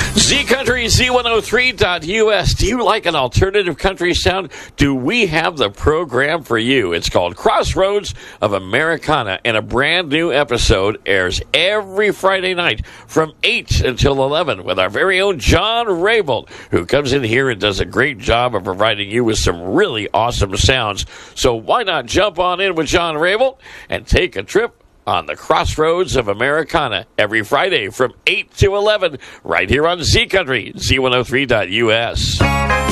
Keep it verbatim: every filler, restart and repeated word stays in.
Z Country, Z one oh three dot U S. Do you like an alternative country sound? Do we have the program for you? It's called Crossroads of Americana, and a brand new episode airs every Friday night from eight until eleven with our very own John Raybould, who comes in here and does a great job of providing you with some really awesome sounds. So why not jump on in with John Raybould and take a trip on the Crossroads of Americana every Friday from eight to eleven right here on Z Country, Z one oh three dot U S.